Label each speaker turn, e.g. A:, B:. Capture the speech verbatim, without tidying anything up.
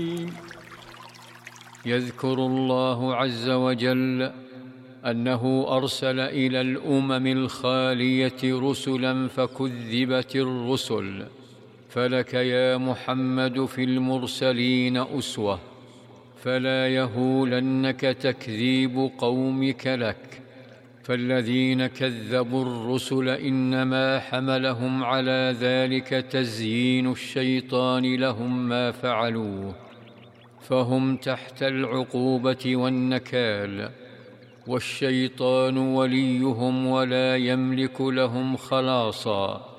A: يذكر الله عز وجل أنه أرسل إلى الأمم الخالية رسلا فكذبت الرسل، فلك يا محمد في المرسلين أسوة، فلا يهولنك تكذيب قومك لك، فالذين كذبوا الرسل إنما حملهم على ذلك تزيين الشيطان لهم ما فعلوه، فهم تحت العقوبة والنكال، والشيطان وليهم ولا يملك لهم خلاصا.